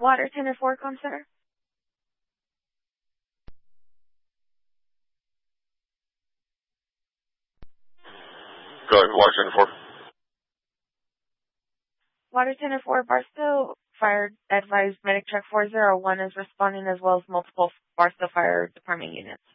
Water Tender 4 Com Center. Go ahead, Water Tender 4. Water Tender 4 Barstow Fire advised Medic Truck 401 is responding as well as multiple Barstow Fire Department units.